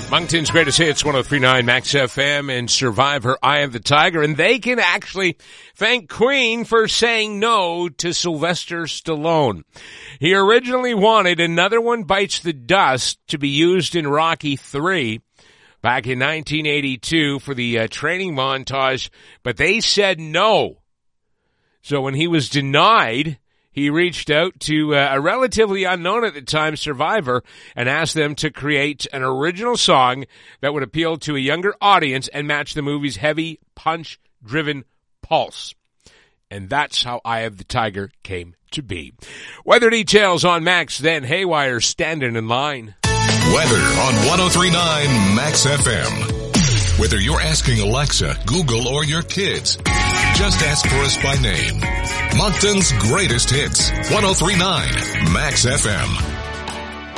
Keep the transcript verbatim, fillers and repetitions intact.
Moncton's Greatest Hits, one oh three point nine Max F M and Survivor, Eye of the Tiger. And they can actually thank Queen for saying no to Sylvester Stallone. He originally wanted Another One Bites the Dust to be used in Rocky three back in nineteen eighty-two for the uh, training montage, but they said no. So when he was denied, he reached out to uh, a relatively unknown at the time Survivor and asked them to create an original song that would appeal to a younger audience and match the movie's heavy, punch-driven pulse. And that's how Eye of the Tiger came to be. Weather details on Max, then Haywire standing in line. Weather on one oh three point nine Max F M. Whether you're asking Alexa, Google, or your kids, just ask for us by name. Moncton's Greatest Hits, one oh three point nine Max F M.